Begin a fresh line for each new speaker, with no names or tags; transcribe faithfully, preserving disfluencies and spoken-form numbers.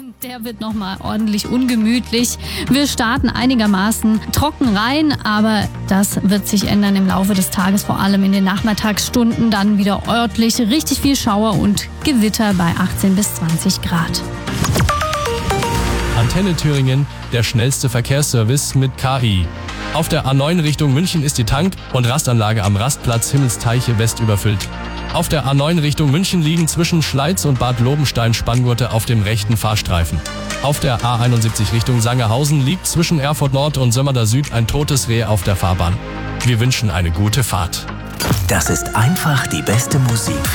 Der wird nochmal ordentlich ungemütlich. Wir starten einigermaßen trocken rein, aber das wird sich ändern im Laufe des Tages, vor allem in den Nachmittagsstunden. Dann wieder örtlich richtig viel Schauer und Gewitter bei achtzehn bis zwanzig Grad.
Antenne Thüringen, der schnellste Verkehrsservice mit K I. Auf der A neun Richtung München ist die Tank- und Rastanlage am Rastplatz Himmelsteiche West überfüllt. Auf der A neun Richtung München liegen zwischen Schleiz und Bad Lobenstein Spanngurte auf dem rechten Fahrstreifen. Auf der A einundsiebzig Richtung Sangerhausen liegt zwischen Erfurt Nord und Sömmerda Süd ein totes Reh auf der Fahrbahn. Wir wünschen eine gute Fahrt.
Das ist einfach die beste Musik.